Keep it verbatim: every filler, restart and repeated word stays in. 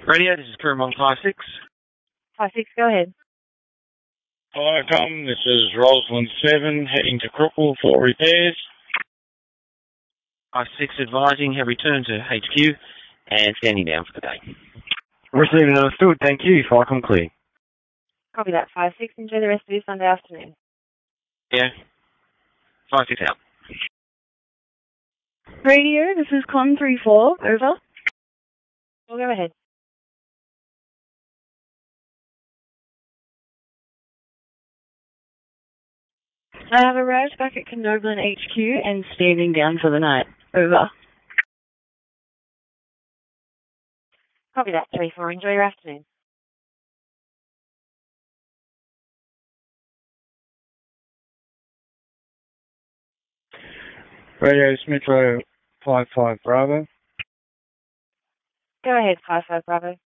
Radio, this is Kurmon five six. five six, go ahead. Hi, Tom. This is Roslyn seven, heading to Crookle for repairs. five six advising, have returned to H Q and standing down for the day. Receiving understood, thank you. Falcon clear. Copy that, five six. Enjoy the rest of your Sunday afternoon. Yeah. five six out. Radio, this is Con three four, over. We'll go ahead. I have arrived back at Condobolin H Q and standing down for the night. Over. Copy that, three four. Enjoy your afternoon. Radio Metro five five Bravo. Go ahead, five five Bravo.